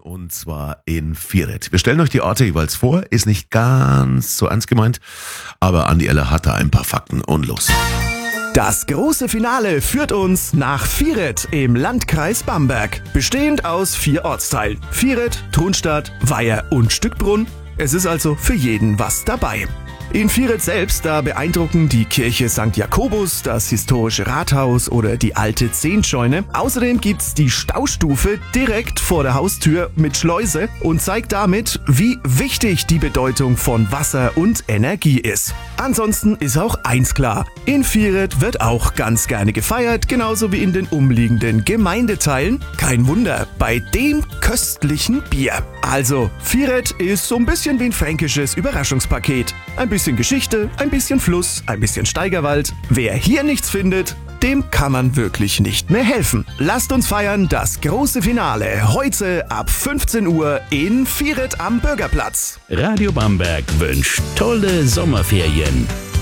und zwar in Vieret. Wir stellen euch die Orte jeweils vor, ist nicht ganz so ernst gemeint, aber Andi Eller hat da ein paar Fakten und los. Das große Finale führt uns nach Vieret im Landkreis Bamberg, bestehend aus 4 Ortsteilen: Vieret, Thunstadt, Weiher und Stückbrunn. Es ist also für jeden was dabei. In Vieret selbst, da beeindrucken die Kirche St. Jakobus, das historische Rathaus oder die alte Zehntscheune. Außerdem gibt's die Staustufe direkt vor der Haustür mit Schleuse und zeigt damit, wie wichtig die Bedeutung von Wasser und Energie ist. Ansonsten ist auch eins klar: in Vieret wird auch ganz gerne gefeiert, genauso wie in den umliegenden Gemeindeteilen. Kein Wunder, bei dem köstlichen Bier. Also, Vieret ist so ein bisschen wie ein fränkisches Überraschungspaket. Ein bisschen Geschichte, ein bisschen Fluss, ein bisschen Steigerwald. Wer hier nichts findet, dem kann man wirklich nicht mehr helfen. Lasst uns feiern das große Finale heute ab 15 Uhr in Vieret am Bürgerplatz. Radio Bamberg wünscht tolle Sommerferien.